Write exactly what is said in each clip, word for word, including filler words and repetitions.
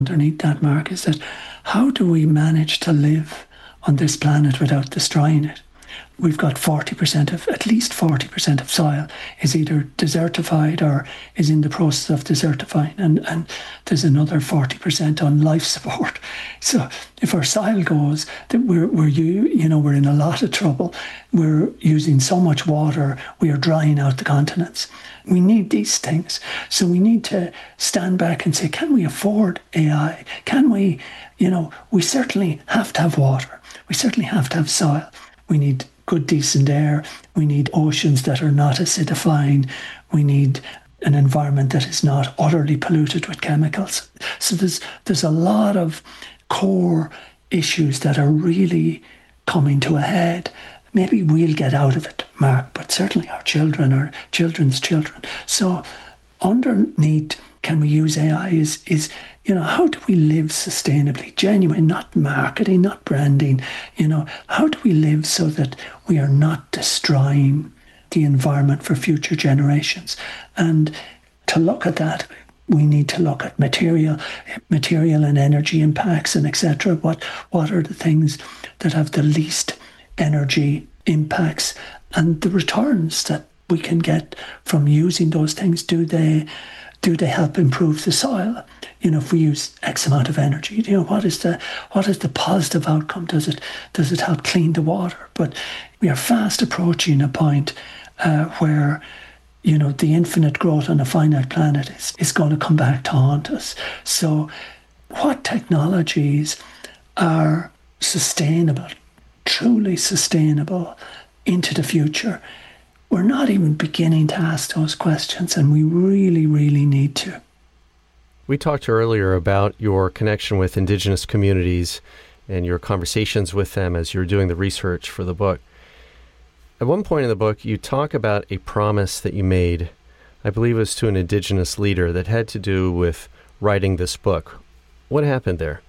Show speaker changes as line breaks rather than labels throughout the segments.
underneath that, Mark, is that how do we manage to live on this planet without destroying it? We've got forty percent of, at least forty percent of soil is either desertified or is in the process of desertifying. And, and there's another forty percent on life support. So if our soil goes, that we're, we're you, you know, we're in a lot of trouble. We're using so much water, we are drying out the continents. We need these things. So we need to stand back and say, can we afford A I? Can we, you know, we certainly have to have water. We certainly have to have soil. We need good, decent air. We need oceans that are not acidifying. We need an environment that is not utterly polluted with chemicals. So there's there's a lot of core issues that are really coming to a head. Maybe we'll get out of it, Mark, but certainly our children, our children's children. So underneath, can we use A I is, is, you know, how do we live sustainably, genuine, not marketing, not branding, you know, how do we live so that we are not destroying the environment for future generations? And to look at that, we need to look at material, material and energy impacts and et cetera. What, what are the things that have the least energy impacts and the returns that we can get from using those things? Do they do they help improve the soil? You know, if we use X amount of energy, you know, what is the what is the positive outcome? Does it does it help clean the water? But we are fast approaching a point uh, where, you know, the infinite growth on a finite planet is, is going to come back to haunt us. So what technologies are sustainable, truly sustainable into the future? We're not even beginning to ask those questions, and we really, really need to.
We talked earlier about your connection with Indigenous communities and your conversations with them as you're doing the research for the book. At one point in the book, you talk about a promise that you made, I believe it was to an Indigenous leader, that had to do with writing this book. What happened there?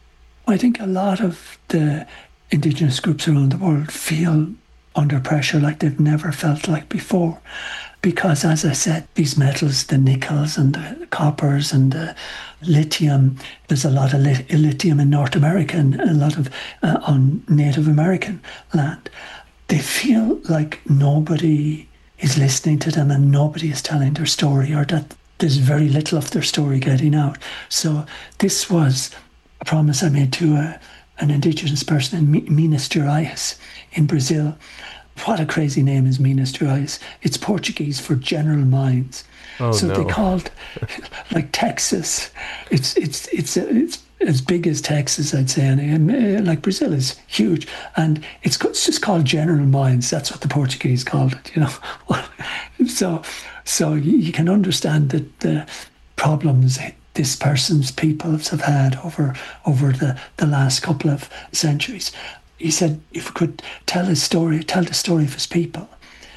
I think a lot of the Indigenous groups around the world feel under pressure like they've never felt like before. Because, as I said, these metals, the nickels and the coppers and the lithium, there's a lot of lit- lithium in North America and a lot of uh, on Native American land. They feel like nobody is listening to them and nobody is telling their story, or that there's very little of their story getting out. So this was a promise I made to a, an Indigenous person in Minas Gerais in Brazil. What a crazy name is Minas Gerais. It's Portuguese for general mines.
Oh,
so
no.
they called like Texas. It's it's it's it's as big as Texas, I'd say. And like Brazil is huge, and it's it's just called general mines. That's what the Portuguese called it. You know, so so you can understand that the problems this person's peoples have had over over the, the last couple of centuries. He said, if we could tell his story, tell the story of his people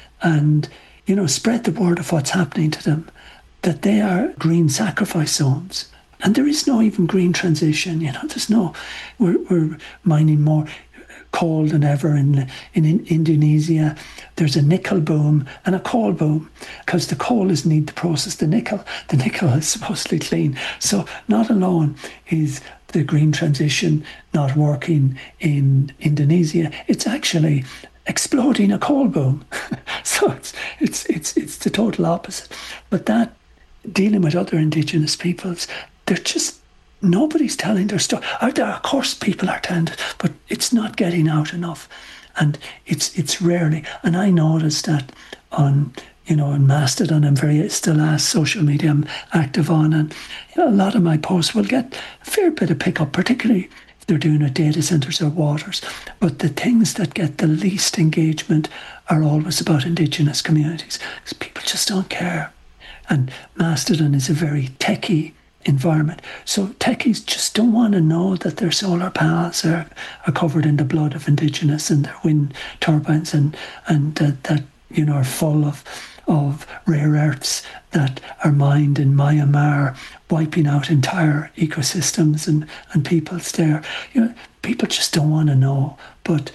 and, you know, spread the word of what's happening to them, that they are green sacrifice zones. And there is no even green transition, you know, there's no, we're, we're mining more coal than ever in, in, in Indonesia. There's a nickel boom and a coal boom because the coal is need to process the nickel. The nickel is supposedly clean. So not alone is the green transition not working in Indonesia, it's actually exploding a coal boom. So it's it's it's it's the total opposite. But that, dealing with other Indigenous peoples, they're just, nobody's telling their story. Out there, of course, people are telling it, but it's not getting out enough, and it's it's rarely. And I noticed that on, you know, on Mastodon, I'm very, it's the last social media I'm active on, and you know, a lot of my posts will get a fair bit of pickup, particularly if they're doing it data centres or waters. But the things that get the least engagement are always about Indigenous communities, because people just don't care. And Mastodon is a very techie environment. So techies just don't want to know that their solar panels are, are covered in the blood of Indigenous and their wind turbines and, and that, that, you know, are full of of rare earths that are mined in Myanmar, wiping out entire ecosystems and, and peoples there. You know, people just don't want to know. But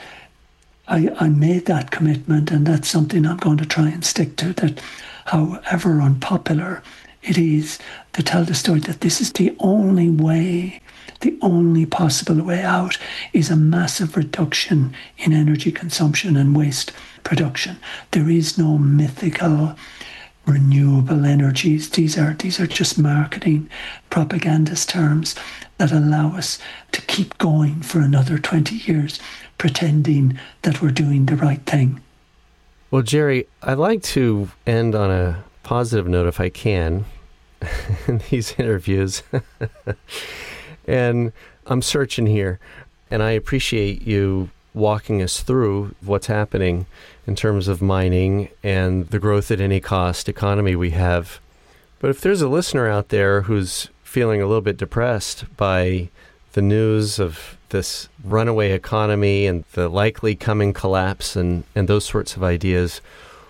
I, I made that commitment, and that's something I'm going to try and stick to, that however unpopular it is to tell the story that this is the only way, the only possible way out is a massive reduction in energy consumption and waste production. There is no mythical renewable energies. These are these are just marketing propagandist terms that allow us to keep going for another twenty years, pretending that we're doing the right thing.
Well, Jerry, I'd like to end on a positive note if I can in these interviews. And I'm searching here, and I appreciate you walking us through what's happening in terms of mining and the growth at any cost economy we have. But if there's a listener out there who's feeling a little bit depressed by the news of this runaway economy and the likely coming collapse and, and those sorts of ideas,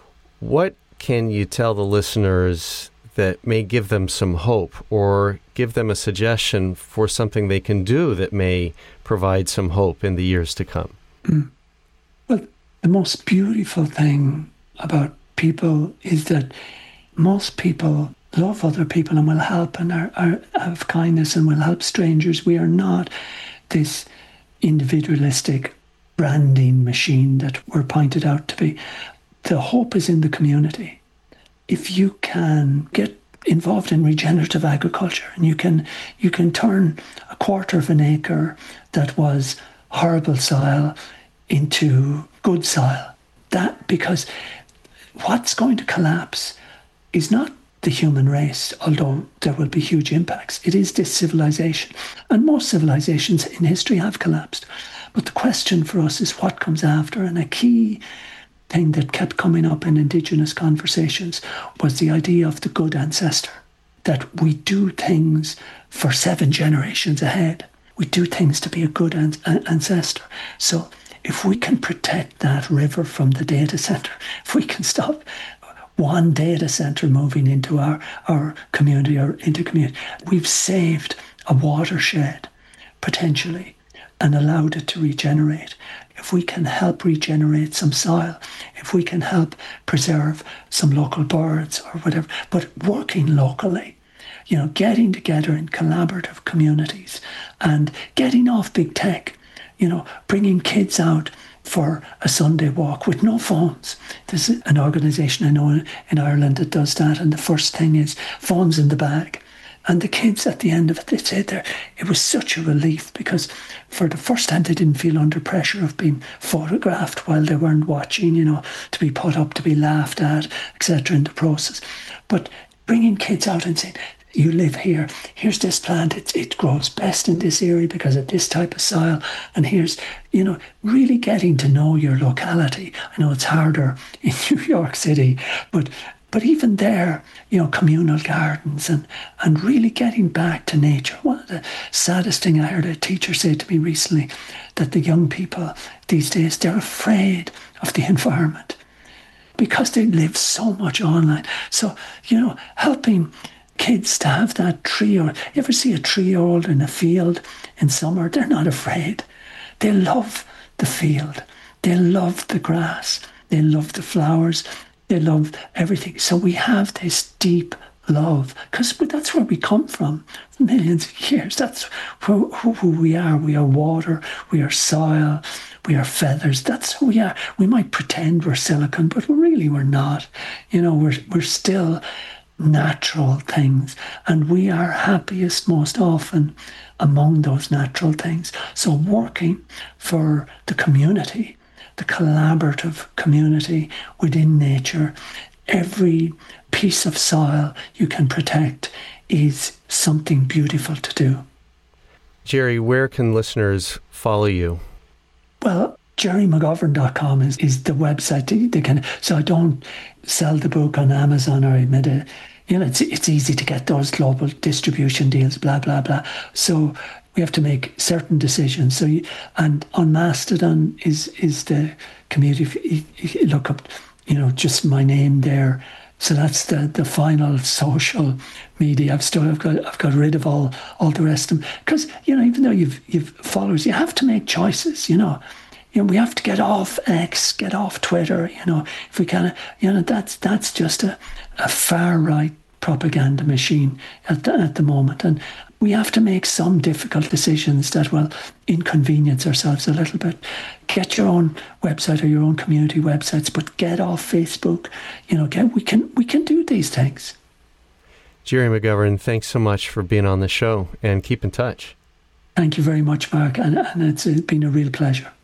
what can you tell the listeners that may give them some hope or give them a suggestion for something they can do that may provide some hope in the years to come?
Mm. Well, the most beautiful thing about people is that most people love other people and will help and are, are have kindness and will help strangers. We are not this individualistic branding machine that we're pointed out to be. The hope is in the community. If you can get involved in regenerative agriculture and you can you can turn a quarter of an acre that was horrible soil into good soil, that because what's going to collapse is not the human race, although there will be huge impacts. It is this civilization. And most civilizations in history have collapsed. But the question for us is what comes after. And a key thing that kept coming up in Indigenous conversations was the idea of the good ancestor, that we do things for seven generations ahead. We do things to be a good an- ancestor. So if we can protect that river from the data center, if we can stop one data center moving into our, our community or into community, we've saved a watershed potentially and allowed it to regenerate. If we can help regenerate some soil, if we can help preserve some local birds or whatever, but working locally, you know, getting together in collaborative communities and getting off big tech, you know, bringing kids out for a Sunday walk with no phones. There's an organisation I know in Ireland that does that, and the first thing is phones in the bag. And the kids at the end of it, they said there, it was such a relief because for the first time they didn't feel under pressure of being photographed while they weren't watching, you know, to be put up, to be laughed at, et cetera in the process. But bringing kids out and saying, you live here, here's this plant, it, it grows best in this area because of this type of soil. And here's, you know, really getting to know your locality. I know it's harder in New York City, but But even there, you know, communal gardens and, and really getting back to nature. One of the saddest thing I heard a teacher say to me recently, that the young people these days, they're afraid of the environment because they live so much online. So, you know, helping kids to have that tree, or you ever see a three-year-old in a field in summer, they're not afraid. They love the field. They love the grass. They love the flowers. They love everything. So we have this deep love because that's where we come from millions of years. That's who, who we are. We are water. We are soil. We are feathers. That's who we are. We might pretend we're silicon, but really we're not. You know, we're we're still natural things, and we are happiest most often among those natural things. So working for the community, the collaborative community within nature, every piece of soil you can protect is something beautiful to do.
Jerry, where can listeners follow you?
Well, jerry mcgovern dot com is, is the website. They, they can, so I don't sell the book on Amazon or admit it. You know, it's, it's easy to get those global distribution deals, blah, blah, blah. So we have to make certain decisions. So, you, and on Mastodon is is the community. You, you look up, you know, just my name there. So that's the, the final social media. I've still I've got I've got rid of all all the rest of them because, you know, even though you've you've followers, you have to make choices. You know, you know we have to get off X, get off Twitter. You know, if we can, you know, that's that's just a, a far right propaganda machine at the, at the moment. And we have to make some difficult decisions that will inconvenience ourselves a little bit. Get your own website or your own community websites, but get off Facebook. You know, get, we can we can do these things.
Gerry McGovern, thanks so much for being on the show, and keep in touch.
Thank you very much, Mark, and, and it's been a real pleasure.